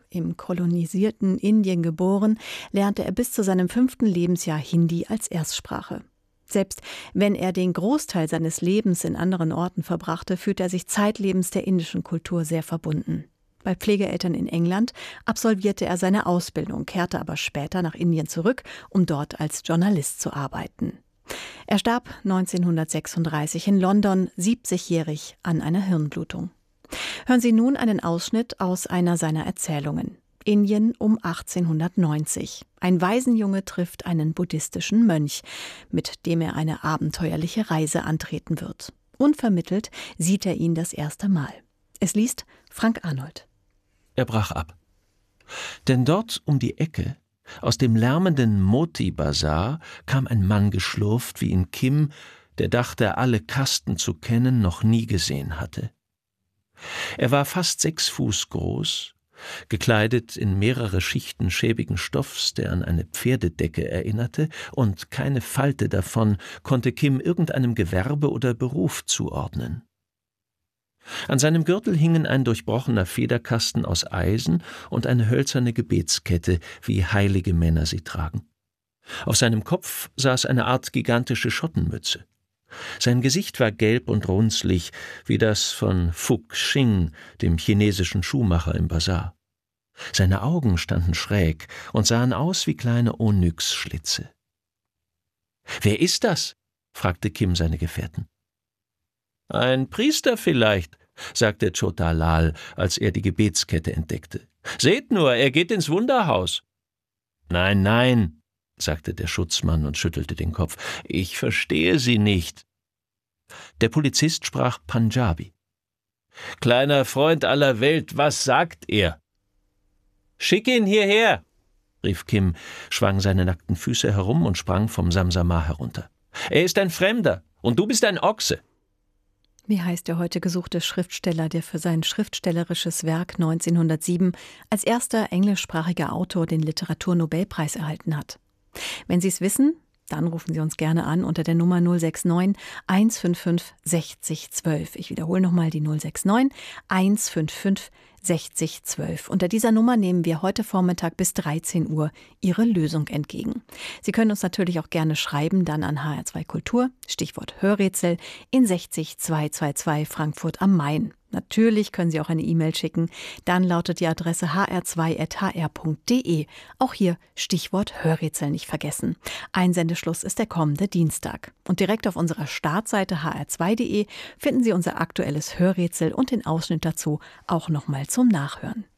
Im kolonisierten Indien geboren, lernte er bis zu seinem 5. Lebensjahr Hindi als Erstsprache. Selbst wenn er den Großteil seines Lebens in anderen Orten verbrachte, fühlte er sich zeitlebens der indischen Kultur sehr verbunden. Bei Pflegeeltern in England absolvierte er seine Ausbildung, kehrte aber später nach Indien zurück, um dort als Journalist zu arbeiten. Er starb 1936 in London, 70-jährig, an einer Hirnblutung. Hören Sie nun einen Ausschnitt aus einer seiner Erzählungen. Indien um 1890. Ein Waisenjunge trifft einen buddhistischen Mönch, mit dem er eine abenteuerliche Reise antreten wird. Unvermittelt sieht er ihn das erste Mal. Es liest Frank Arnold. Er brach ab. Denn dort um die Ecke, aus dem lärmenden Moti-Bazar, kam ein Mann geschlurft, wie ihn Kim, der dachte, alle Kasten zu kennen, noch nie gesehen hatte. Er war fast 6 Fuß groß, gekleidet in mehrere Schichten schäbigen Stoffs, der an eine Pferdedecke erinnerte, und keine Falte davon konnte Kim irgendeinem Gewerbe oder Beruf zuordnen. An seinem Gürtel hingen ein durchbrochener Federkasten aus Eisen und eine hölzerne Gebetskette, wie heilige Männer sie tragen. Auf seinem Kopf saß eine Art gigantische Schottenmütze. Sein Gesicht war gelb und runzlig, wie das von Fuc Xing, dem chinesischen Schuhmacher im Bazar. Seine Augen standen schräg und sahen aus wie kleine Onyxschlitze. »Wer ist das?« fragte Kim seine Gefährten. »Ein Priester vielleicht«, sagte Chota Lal, als er die Gebetskette entdeckte. »Seht nur, er geht ins Wunderhaus.« »Nein, nein«, sagte der Schutzmann und schüttelte den Kopf. »Ich verstehe Sie nicht.« Der Polizist sprach Punjabi. »Kleiner Freund aller Welt, was sagt er?« »Schick ihn hierher«, rief Kim, schwang seine nackten Füße herum und sprang vom Samsamah herunter. »Er ist ein Fremder und du bist ein Ochse.« Wie heißt der heute gesuchte Schriftsteller, der für sein schriftstellerisches Werk 1907 als erster englischsprachiger Autor den Literaturnobelpreis erhalten hat? Wenn Sie es wissen, dann rufen Sie uns gerne an unter der Nummer 069 155 60 12. Ich wiederhole nochmal die 069 155 60 12. Unter dieser Nummer nehmen wir heute Vormittag bis 13 Uhr Ihre Lösung entgegen. Sie können uns natürlich auch gerne schreiben, dann an HR2 Kultur, Stichwort Hörrätsel, in 60222 Frankfurt am Main. Natürlich können Sie auch eine E-Mail schicken. Dann lautet die Adresse hr2@hr.de. Auch hier Stichwort Hörrätsel nicht vergessen. Einsendeschluss ist der kommende Dienstag. Und direkt auf unserer Startseite hr2.de finden Sie unser aktuelles Hörrätsel und den Ausschnitt dazu auch nochmal zum Nachhören.